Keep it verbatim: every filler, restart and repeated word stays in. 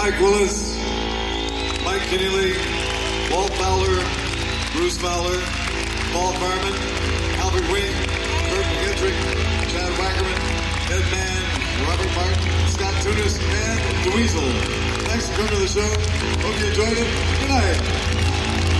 Mike Willis, Mike Keneally, Walt Fowler, Bruce Fowler, Paul Farman, Albert Wing, Kurt McGettrick, Chad Wackerman, Ed Mann, Robert Martin, Scott Tunis, and Dweezil. Thanks for coming to the show. Hope you enjoyed it. Good night.